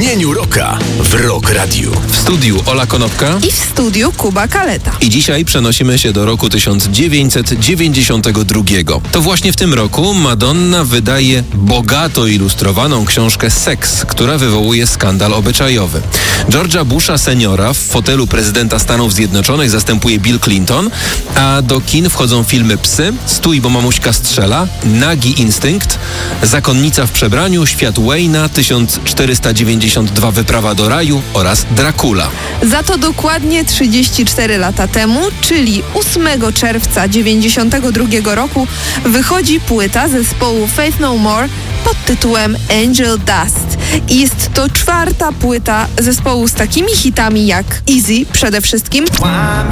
Mgnieniu Rocka w Rock Radiu. W studiu Ola Konopka i w studiu Kuba Kaleta. I dzisiaj przenosimy się do roku 1992. To właśnie w tym roku Madonna wydaje bogato ilustrowaną książkę Seks, która wywołuje skandal obyczajowy. George'a Busha seniora w fotelu prezydenta Stanów Zjednoczonych zastępuje Bill Clinton, a do kin wchodzą filmy Psy, Stój, bo mamuśka strzela, Nagi Instynkt, Zakonnica w przebraniu, Świat Wayne'a, 1492 Wyprawa do raju oraz Dracula. Za to dokładnie 34 lata temu, czyli 8 czerwca 92 roku, wychodzi płyta zespołu Faith No More pod tytułem Angel Dust. I jest to 4. płyta zespołu z takimi hitami jak Easy przede wszystkim,